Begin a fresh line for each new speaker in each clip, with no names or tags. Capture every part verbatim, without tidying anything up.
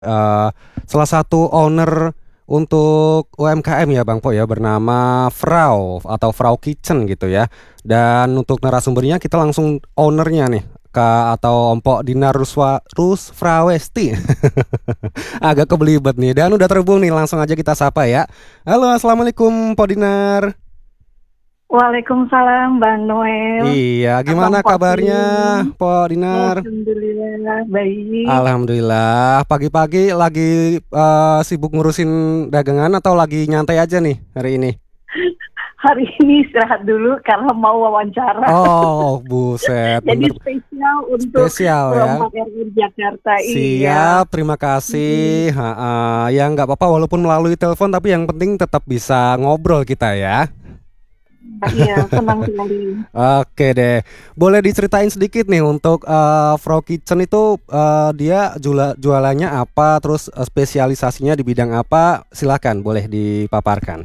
eh, salah satu owner untuk U M K M ya Bang Po ya, bernama Frau atau Frau Kitchen gitu ya. Dan untuk narasumbernya kita langsung ownernya nih, Kak atau Ompok Dinar Ruswa Rus Frawesti. Agak kebelibet nih dan udah terhubung nih, langsung aja kita sapa ya. Halo, assalamualaikum Pak Dinar.
Waalaikumsalam Bang Noel,
Iya,
Abang
gimana
Poti.
kabarnya Pak Dinar?
Alhamdulillah baik.
Alhamdulillah, pagi-pagi lagi eh, sibuk ngurusin dagangan atau lagi nyantai aja nih hari ini?
Hari ini istirahat dulu karena mau wawancara.
Oh, buset,
Jadi
bener
spesial untuk
spesial ya.
Perempat R I Jakarta. Iya.
Siap, terima
Mm,
kasih. Ha, ha. Ya nggak apa-apa walaupun melalui telepon, tapi yang penting tetap bisa ngobrol kita ya.
Iya, senang sekali.
Oke deh, boleh diceritain sedikit nih untuk eh, Frau Kitchen itu eh, dia jula- jualannya apa, terus eh, spesialisasinya di bidang apa? Silakan, boleh dipaparkan.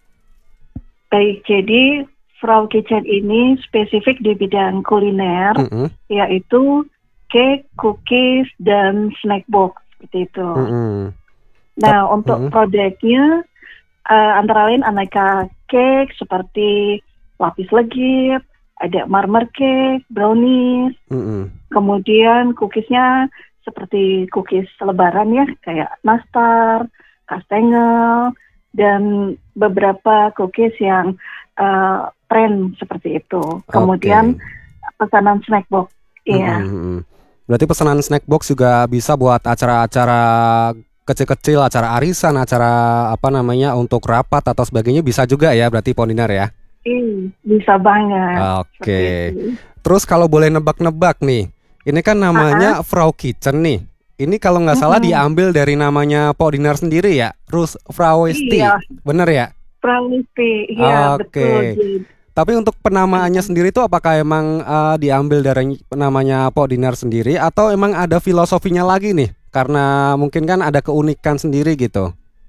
Baik, jadi Frau Kitchen ini spesifik di bidang kuliner,
Mm-mm,
yaitu cake, cookies, dan snack box seperti itu.
mm-mm.
Nah,
Tep-
untuk
mm-mm,
produknya Eh, antara lain aneka cake seperti lapis legit, ada marmer cake, brownies,
mm-mm.
kemudian cookiesnya seperti cookies lebaran ya, kayak nastar, kastengel, dan beberapa cookies yang eh, tren seperti itu. Kemudian
Oke.
pesanan snack box,
Mm-mm,
iya.
mm-mm. Berarti pesanan snack box juga bisa buat acara-acara kecil-kecil, acara arisan, acara apa namanya untuk rapat atau sebagainya bisa juga ya, berarti Poninar ya.
Ih, bisa banget seperti
Oke.
itu.
Terus kalau boleh nebak-nebak nih, ini kan
Ah, ah,
namanya Frau Kitchen nih. Ini kalau nggak salah
mm-mm.
diambil dari namanya Pak Dinar sendiri ya, Rus Frawesti,
Iya,
bener ya?
Pralipi, iya betul.
Oke.
Jadi,
Tapi untuk penamaannya
iya.
sendiri itu apakah emang eh, diambil dari namanya Pak Dinar sendiri atau emang ada filosofinya lagi nih? Karena mungkin kan ada keunikan sendiri gitu.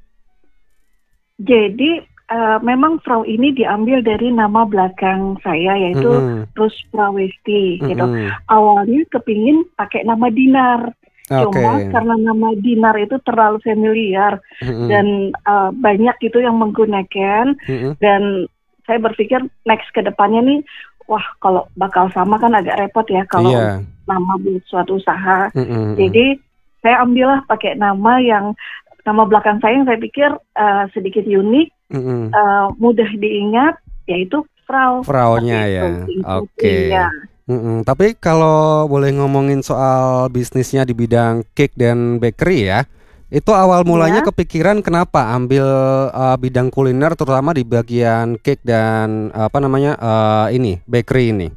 Jadi eh, memang Frau ini diambil dari nama belakang saya yaitu
Mm-mm,
Rus Prawesti gitu.
mm-mm.
Awalnya kepingin pakai nama Dinar, cuma
Oke.
karena nama Dinar itu terlalu familiar
Mm-mm,
dan eh, banyak itu yang menggunakan
mm-mm.
dan saya berpikir next ke depannya nih, wah kalau bakal sama kan agak repot ya kalau
Iya.
nama buat suatu usaha.
Mm-mm, mm-mm.
Jadi saya ambillah pakai nama yang nama belakang saya yang saya pikir eh, sedikit unik,
Mm-mm.
eh, mudah diingat, yaitu Frau
Fraunya
seperti
ya.
itu. Singkat,
Oke.
iya.
Mm-mm. Tapi kalau boleh ngomongin soal bisnisnya di bidang cake dan bakery ya, itu awal mulanya
Ya.
kepikiran kenapa ambil uh, bidang kuliner terutama di bagian cake dan apa namanya uh, ini bakery ini.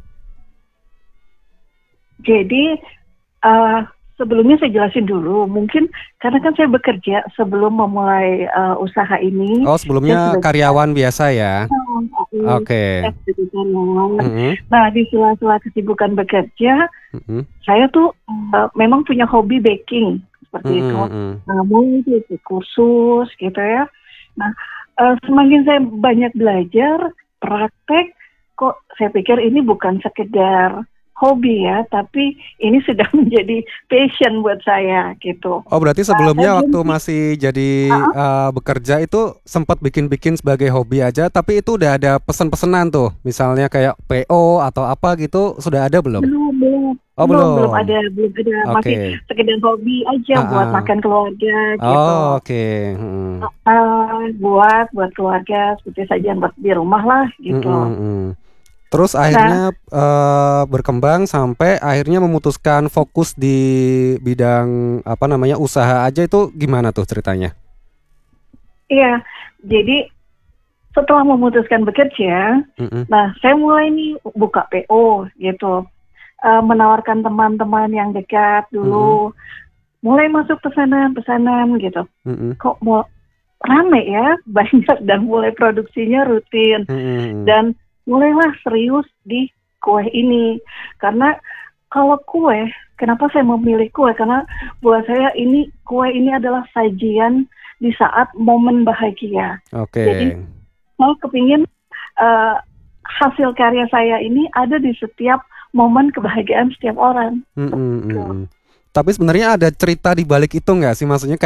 Jadi eh, sebelumnya saya jelasin dulu, mungkin karena kan saya bekerja sebelum memulai eh, usaha ini,
Oh,
saya
sebelumnya
sudah
karyawan biasa ya. Oke.
S sebagai karyawan.
Mm-mm.
Nah, di sela-sela kesibukan bekerja,
Mm-mm.
saya tuh eh, memang punya hobi baking seperti itu.
Mm-mm.
Namun itu ikut kursus gitu ya. Nah, eh, semakin saya banyak belajar, praktek, kok saya pikir ini bukan sekedar hobi ya, tapi ini sudah menjadi passion buat saya gitu.
Oh, berarti
Nah, saya
sebelumnya waktu
berhenti.
masih jadi
Ah, ah,
uh, bekerja itu sempat bikin-bikin sebagai hobi aja, tapi itu udah ada pesan-pesanan tuh, misalnya kayak P O atau apa gitu, sudah ada belum?
belum, belum,
Oh,
belum, belum
belum.
ada, belum ada, masih
Oke.
sekedar hobi aja
Ah,
buat
ah.
makan keluarga gitu.
Oh, oke. Hmm.
Ah, buat buat keluarga seperti sajian buat di rumah lah
Mm,
gitu.
mm, mm. Terus
Nah,
akhirnya eh, berkembang sampai akhirnya memutuskan fokus di bidang apa namanya usaha aja itu gimana tuh ceritanya?
iya, jadi setelah memutuskan bekerja,
Mm-mm.
nah saya mulai nih buka P O gitu. Eh, menawarkan teman-teman yang dekat
Mm-mm.
dulu, mulai masuk pesanan-pesanan gitu.
Mm-mm.
Kok mau rame ya, banyak dan mulai produksinya rutin
Mm-mm.
dan mulailah serius di kue ini. Karena kalau kue, kenapa saya memilih kue? Karena buat saya ini kue ini adalah sajian di saat momen bahagia. Jadi
Oke.
saya kepingin eh, hasil karya saya ini ada di setiap momen kebahagiaan setiap orang.
Mm-mm.
Betul.
Mm-mm. Tapi sebenarnya ada cerita di balik itu nggak sih? Maksudnya